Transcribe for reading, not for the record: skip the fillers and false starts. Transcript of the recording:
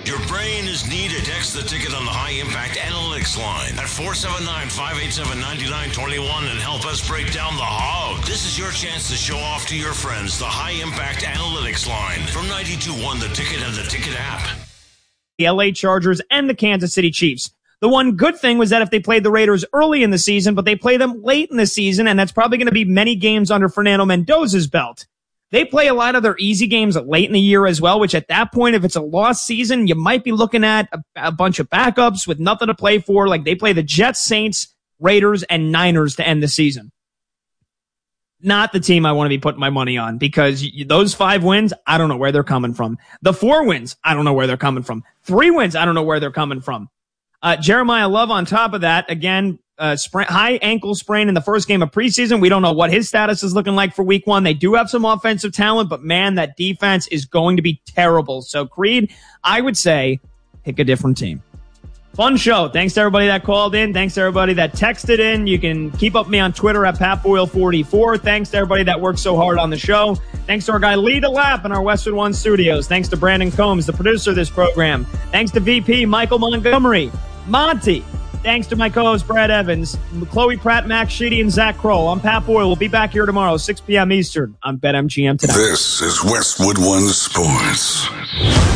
Your brain is needed. Text the ticket on the High Impact Analytics line at 479-587-9921 and help us break down the hog. This is your chance to show off to your friends the High Impact Analytics line from 92.1 The Ticket and the Ticket app. The LA Chargers and the Kansas City Chiefs. The one good thing was that if they played the Raiders early in the season, but they play them late in the season, and that's probably going to be many games under Fernando Mendoza's belt. They play a lot of their easy games late in the year as well, which at that point, if it's a lost season, you might be looking at a bunch of backups with nothing to play for. Like they play the Jets, Saints, Raiders, and Niners to end the season. Not the team I want to be putting my money on, because those 5 wins, I don't know where they're coming from. The 4 wins, I don't know where they're coming from. 3 wins, I don't know where they're coming from. Jeremiah Love on top of that, again, high ankle sprain in the first game of preseason. We don't know what his status is looking like for week 1. They do have some offensive talent, but man, that defense is going to be terrible. So Creed, I would say pick a different team. Fun show. Thanks to everybody that called in. Thanks to everybody that texted in. You can keep up with me on Twitter at PatBoyle44. Thanks to everybody that worked so hard on the show. Thanks to our guy Lee DeLapp in our Westwood One studios. Thanks to Brandon Combs, the producer of this program. Thanks to VP Michael Montgomery, Monty. Thanks to my co-host Brad Evans, Chloe Pratt, Max Sheedy, and Zach Kroll. I'm Pat Boyle. We'll be back here tomorrow, 6 p.m. Eastern on BetMGM Tonight. This is Westwood One Sports.